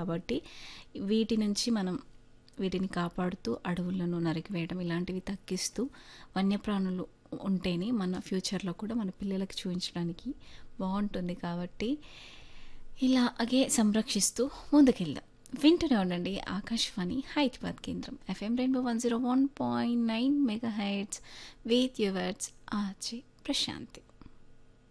కాబట్టి వీటి నుంచి మనం వీటిని కాపాడుతూ అడవులను నరికివేయడం ఇలాంటివి తగ్గిస్తూ వన్యప్రాణులు ఉంటేనే మన ఫ్యూచర్లో కూడా మన పిల్లలకి చూపించడానికి బాగుంటుంది. కాబట్టి ఇలాగే సంరక్షిస్తూ ముందుకెళ్దాం. వింటూనే ఉండండి ఆకాశవాణి హైదరాబాద్ కేంద్రం FM rainbow 101.9 megahertz with yours RJ Prashanti.